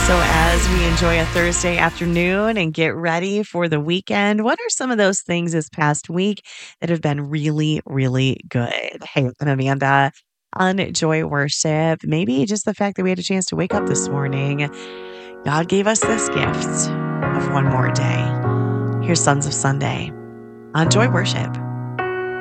So, as we enjoy a Thursday afternoon and get ready for the weekend, what are some of those things this past week that have been really, really good? Hey, I'm Amanda on Joy Worship. Maybe just the fact that we had a chance to wake up this morning. God gave us this gift of one more day. Here's Sons of Sunday on Joy Worship.